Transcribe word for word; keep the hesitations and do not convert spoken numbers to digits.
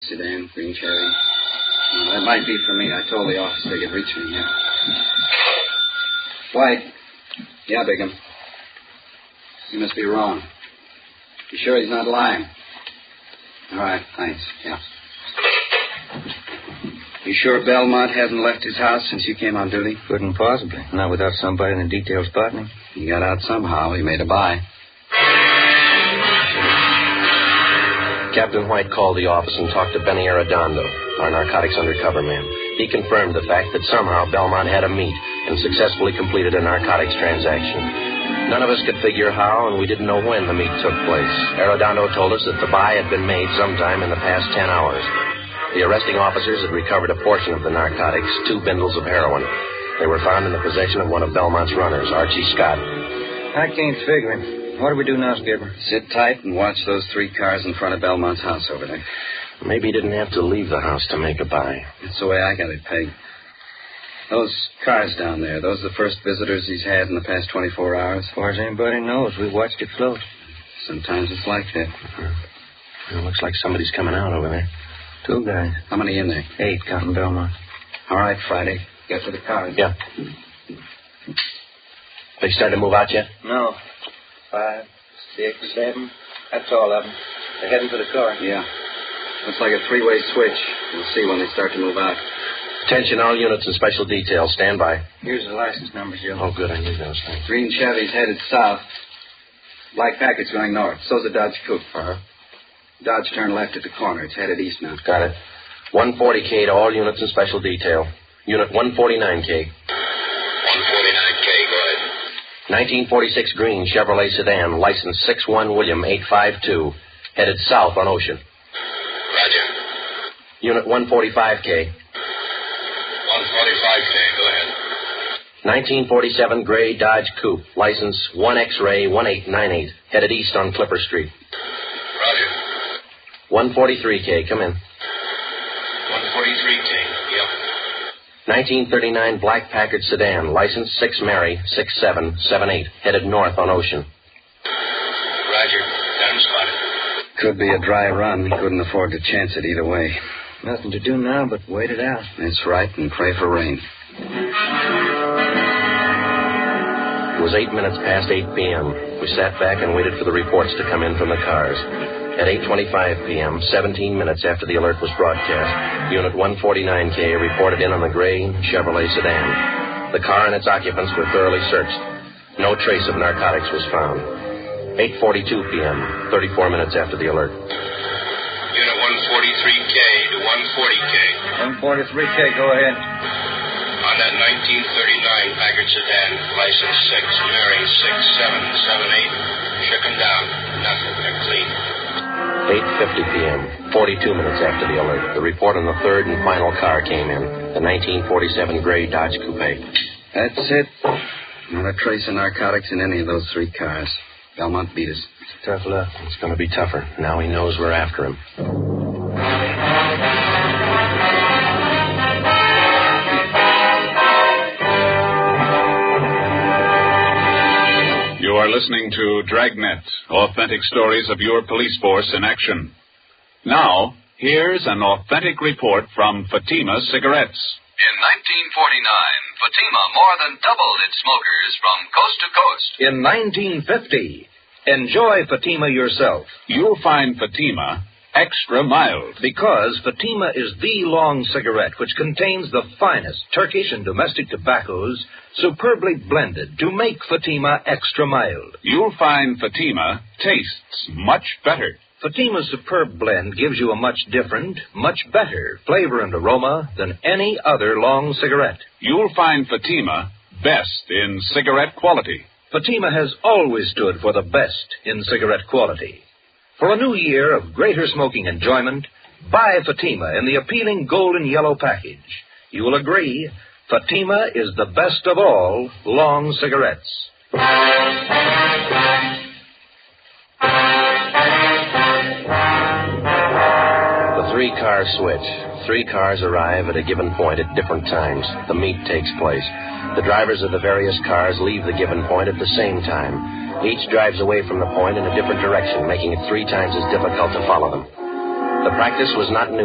Sedan, green cherry. Well, that might be for me. I told the officer they could reach me, yeah. White. Yeah, Bigham. You must be wrong. You sure he's not lying? All right, thanks. Yeah. You sure Belmont hasn't left his house since you came on duty? Couldn't possibly. Not without somebody in the detail spotting him. He got out somehow. He made a buy. Captain White called the office and talked to Benny Arredondo, our narcotics undercover man. He confirmed the fact that somehow Belmont had a meet and successfully completed a narcotics transaction. None of us could figure how, and we didn't know when the meet took place. Arredondo told us that the buy had been made sometime in the past ten hours. The arresting officers had recovered a portion of the narcotics, two bundles of heroin. They were found in the possession of one of Belmont's runners, Archie Scott. I can't figure him. What do we do now, Skipper? Sit tight and watch those three cars in front of Belmont's house over there. Maybe he didn't have to leave the house to make a buy. That's the way I got it pegged. Those cars down there, those are the first visitors he's had in the past twenty-four hours? As far as anybody knows, we watched it close. Sometimes it's like that. Uh-huh. It looks like somebody's coming out over there. Two guys. How many in there? Eight, counting Belmont. All right, Friday. Get to the cars. Yeah. They started to move out yet? No. Five, six, seven. That's all of them. They're heading for the car. Yeah. Looks like a three-way switch. We'll see when they start to move out. Attention, all units and special details. Stand by. Here's the license numbers, Joe. Oh, good. I knew those things. Green Chevy's headed south. Black Packard's going north. So's a Dodge Coupe. Uh-huh. Dodge turned left at the corner. It's headed east now. Got it. one forty K to all units and special detail. Unit one forty-nine K. one forty-nine K, go ahead. nineteen forty-six green Chevrolet sedan, license six one William eight five two, headed south on Ocean. Roger. Unit one forty-five K. one forty-five K, go ahead. nineteen forty-seven gray Dodge Coupe, license one X-ray one eight nine eight, headed east on Clipper Street. Roger. one forty-three K, come in. one forty-three K, yep. nineteen thirty-nine black Packard sedan, license six Mary six seven seven eight, headed north on Ocean. Roger. Got him spotted. Could be a dry run. Couldn't afford to chance it either way. Nothing to do now but wait it out. That's right, and pray for rain. It was eight minutes past eight p.m. We sat back and waited for the reports to come in from the cars. At eight twenty-five p.m., seventeen minutes after the alert was broadcast, Unit one forty-nine K reported in on the gray Chevrolet sedan. The car and its occupants were thoroughly searched. No trace of narcotics was found. eight forty-two p.m., thirty-four minutes after the alert. Unit one forty-three K to one forty K. one forty-three K, go ahead. On that nineteen thirty-nine Packard sedan, license six Mary six seven seven eight. Shook him down. Nothing. They're clean. eight fifty p.m., forty-two minutes after the alert, the report on the third and final car came in, the nineteen forty-seven gray Dodge Coupe. That's it. Not a trace of narcotics in any of those three cars. Belmont beat us. It's tough luck. It's going to be tougher. Now he knows we're after him. You are listening to Dragnet, authentic stories of your police force in action. Now, here's an authentic report from Fatima Cigarettes. In nineteen forty-nine, Fatima more than doubled its smokers from coast to coast. In nineteen fifty, enjoy Fatima yourself. You'll find Fatima extra mild. Because Fatima is the long cigarette which contains the finest Turkish and domestic tobaccos superbly blended to make Fatima extra mild. You'll find Fatima tastes much better. Fatima's superb blend gives you a much different, much better flavor and aroma than any other long cigarette. You'll find Fatima best in cigarette quality. Fatima has always stood for the best in cigarette quality. For a new year of greater smoking enjoyment, buy Fatima in the appealing golden yellow package. You will agree, Fatima is the best of all long cigarettes. The three-car switch. Three cars arrive at a given point at different times. The meet takes place. The drivers of the various cars leave the given point at the same time. Each drives away from the point in a different direction, making it three times as difficult to follow them. The practice was not new.